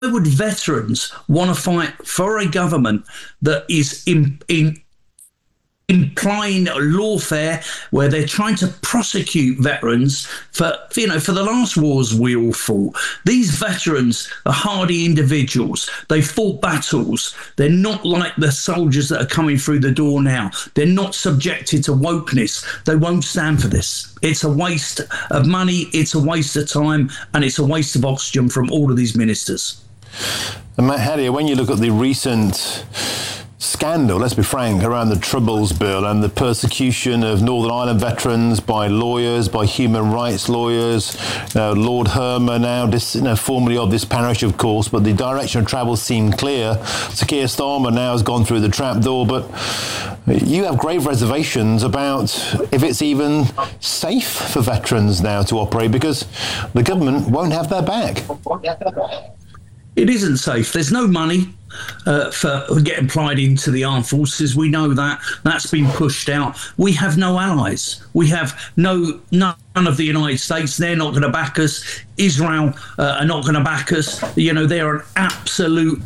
would veterans want to fight for a government that is implying lawfare, where they're trying to prosecute veterans for the last wars we all fought? These veterans are hardy individuals. They fought battles. They're not like the soldiers that are coming through the door now. They're not subjected to wokeness. They won't stand for this. It's a waste of money. It's a waste of time, and it's a waste of oxygen from all of these ministers. And Matt Hallier, when you look at the recent scandal, let's be frank, around the Troubles Bill and the persecution of Northern Ireland veterans by lawyers, by human rights lawyers, Lord Hermer now, formerly of this parish, of course, but the direction of travel seemed clear. Sir Keir Starmer now has gone through the trapdoor, but you have grave reservations about if it's even safe for veterans now to operate, because the government won't have their back. It isn't safe. There's no money for getting applied into the armed forces. We know that. That's been pushed out. We have no allies. We have none of the United States. They're not going to back us. Israel are not going to back us. They're an absolute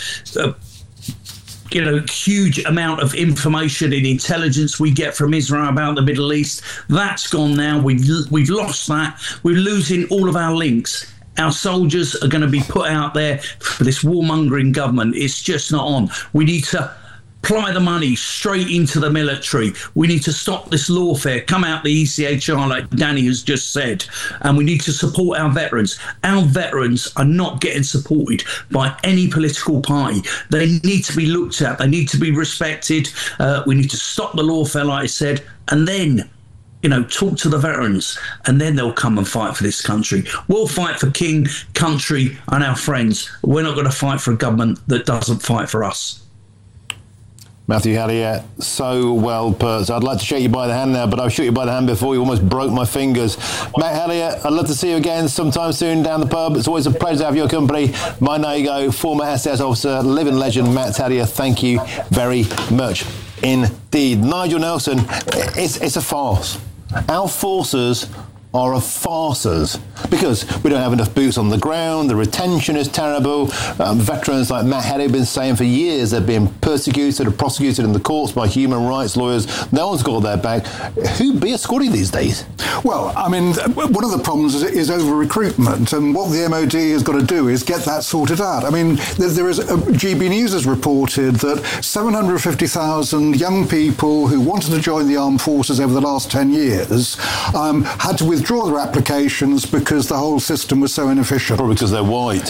huge amount of information and intelligence we get from Israel about the Middle East. That's gone now. We've lost that. We're losing all of our links. Our soldiers are going to be put out there for this warmongering government. It's just not on. We need to apply the money straight into the military. We need to stop this lawfare, come out the ECHR like Danny has just said, and we need to support our veterans. Our veterans are not getting supported by any political party. They need to be looked at. They need to be respected. We need to stop the lawfare, like I said, and then talk to the veterans, and then they'll come and fight for this country. We'll fight for King, country, and our friends. We're not going to fight for a government that doesn't fight for us. Matthew Hallier, so well put. I'd like to shake you by the hand now, but I've shook you by the hand before. You almost broke my fingers. Matt Hallier, I'd love to see you again sometime soon down the pub. It's always a pleasure to have your company. My Nago, former SAS officer, living legend, Matt Hallier, thank you very much indeed. Nigel Nelson, it's a farce. Our forces are of farces because we don't have enough boots on the ground. The retention is terrible. Veterans like Matt Hallier have been saying for years they're being persecuted or prosecuted in the courts by human rights lawyers. No one's got their back. Who'd be escorting these days? Well, I mean, one of the problems is over-recruitment, and what the MOD has got to do is get that sorted out. I mean, there is GB News has reported that 750,000 young people who wanted to join the armed forces over the last 10 years had to withdraw their applications because the whole system was so inefficient. Probably because they're white.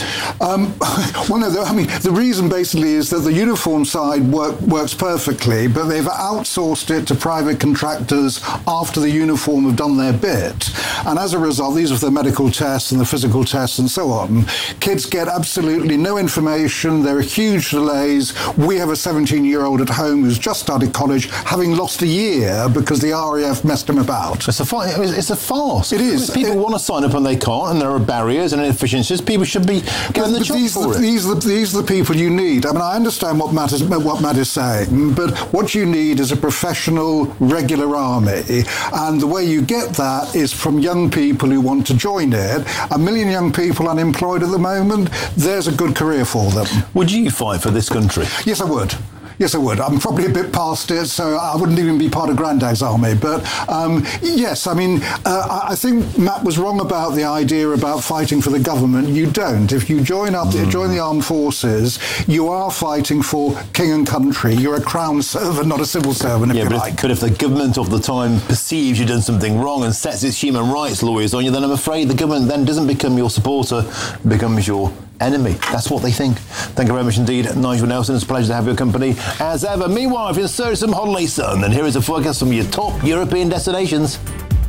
Well, no, I mean, the reason basically is that the uniform side works perfectly, but they've outsourced it to private contractors after the uniform have done their bit. And as a result, these are the medical tests and the physical tests and so on. Kids get absolutely no information. There are huge delays. We have a 17-year-old at home who's just started college, having lost a year because the RAF messed him about. It's a farce. It is. People want to sign up and they can't, and there are barriers and inefficiencies. People should be given the chance for it. These are the people you need. I mean, I understand what Matt is saying, but what you need is a professional, regular army, and the way you get that is from young people who want to join it. 1 million young people unemployed at the moment. There's a good career for them. Would you fight for this country? Yes, I would. Yes, I would. I'm probably a bit past it, so I wouldn't even be part of Grandad's army. But yes, I mean, I think Matt was wrong about the idea about fighting for the government. You don't. If you join the armed forces, you are fighting for king and country. You're a crown servant, not a civil servant, if you like. But if the government of the time perceives you've done something wrong and sets its human rights lawyers on you, then I'm afraid the government then doesn't become your supporter, it becomes your enemy. That's what they think. Thank you very much indeed, Nigel Nelson. It's a pleasure to have your company as ever. Meanwhile, if you're in search of some holiday sun, then here is a forecast from your top European destinations.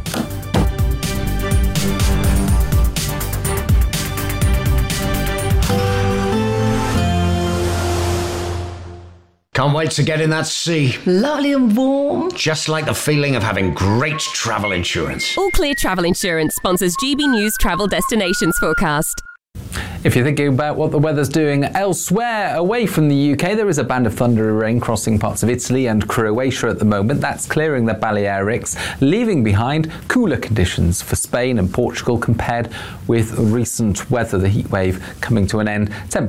Can't wait to get in that sea. Lovely and warm. Just like the feeling of having great travel insurance. All Clear Travel Insurance sponsors GB News Travel Destinations Forecast. If you're thinking about what the weather's doing elsewhere away from the UK, there is a band of thundery rain crossing parts of Italy and Croatia at the moment. That's clearing the Balearics, leaving behind cooler conditions for Spain and Portugal compared with recent weather, the heat wave coming to an end.